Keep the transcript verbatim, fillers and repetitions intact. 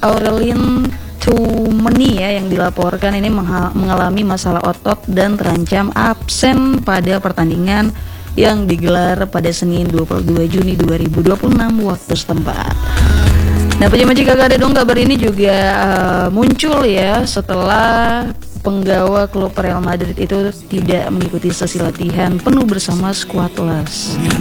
Aurelien Tchouameni ya yang dilaporkan ini mengha- mengalami masalah otot dan terancam absen pada pertandingan yang digelar pada Senin dua puluh dua Juni dua ribu dua puluh enam waktu setempat. Nah, Pajama jika ada dong kabar ini juga uh, muncul ya setelah penggawa klub Real Madrid itu tidak mengikuti sesi latihan penuh bersama skuad Les.